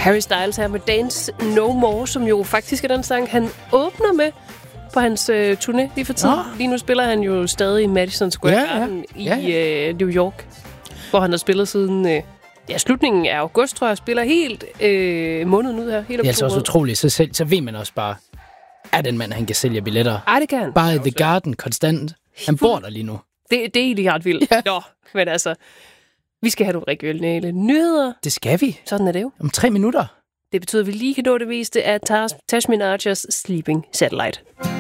Harry Styles her med Dance No More, som jo faktisk er den sang, han åbner med på hans turné lige for tiden. Lige nu spiller han jo stadig i Madison Square Garden i New York, hvor han har spillet siden slutningen af august, tror jeg, spiller helt måneden ud her. Helt det er altså også utroligt. Så ved man også bare, er den mand, han kan sælge billetter. Ej, det kan han. Bare i The Garden, konstant. Han bor der lige nu. Det er egentlig ret vildt. Ja. Nå, men altså, vi skal have nogle regionale nyheder. Det skal vi. Sådan er det jo. Om 3 minutter. Det betyder, at vi lige kan nå det meste af Tasmin Archers Sleeping Satellite.